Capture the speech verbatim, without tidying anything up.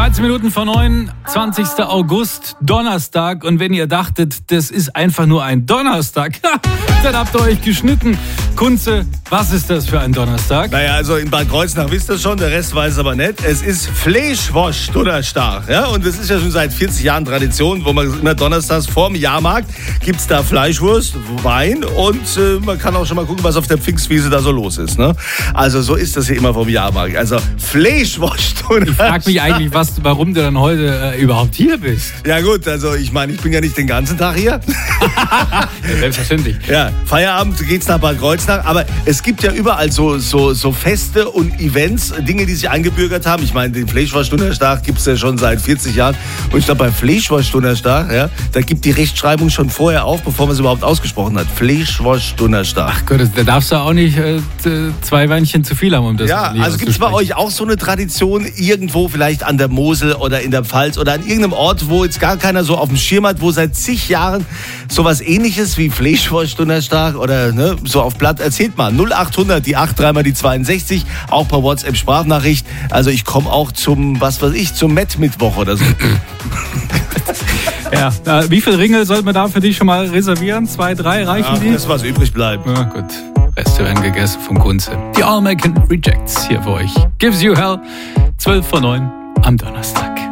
dreizehn Minuten vor neun, zwanzigster August, Donnerstag. Und wenn ihr dachtet, das ist einfach nur ein Donnerstag, dann habt ihr euch geschnitten. Kunze, was ist das für ein Donnerstag? Naja, also in Bad Kreuznach wisst ihr schon, der Rest weiß es aber nicht. Es ist Fleischwurst-Donnerstag. Ja? Und das ist ja schon seit vierzig Jahren Tradition, wo man immer donnerstags vorm Jahrmarkt gibt es da Fleischwurst, Wein und äh, man kann auch schon mal gucken, was auf der Pfingstwiese da so los ist. Ne? Also so ist das hier immer vom Jahrmarkt. Also Fleischwurst-Donnerstag. Ich frage mich eigentlich, was, warum du dann heute äh, überhaupt hier bist. Ja gut, also ich meine, ich bin ja nicht den ganzen Tag hier. Ja, selbstverständlich. Ja, Feierabend geht's nach Bad Kreuznach, aber es gibt ja überall so, so, so Feste und Events, Dinge, die sich eingebürgert haben. Ich meine, den Fleischwurst-Donnerstag gibt's ja schon seit vierzig Jahren und ich glaube, bei Fleischwurst-Donnerstag, ja, da gibt die Rechtschreibung schon vorher auf, bevor man es überhaupt ausgesprochen hat. Fleischwurst-Donnerstag. Ach Gott, da darfst du auch nicht äh, zwei Weinchen zu viel haben, um das Ja, also gibt's bei euch auch so eine Tradition irgendwo, vielleicht an der Mosel oder in der Pfalz oder an irgendeinem Ort, wo jetzt gar keiner so auf dem Schirm hat, wo seit zig Jahren sowas Ähnliches wie Fleischwurst-Donnerstag oder ne, so auf Blatt, erzählt mal. null achthundert, die acht, dreimal die zweiundsechzig, auch per WhatsApp-Sprachnachricht. Also ich komme auch zum, was weiß ich, zum Met-Mittwoch oder so. Ja, äh, wie viel Ringel sollten wir da für dich schon mal reservieren? Zwei, drei, reichen Ja, die? das, was übrig bleibt. Ja, gut. Reste werden gegessen vom Kunze. Die All American Rejects hier für euch. Gives you hell. zwölf vor neun am Donnerstag.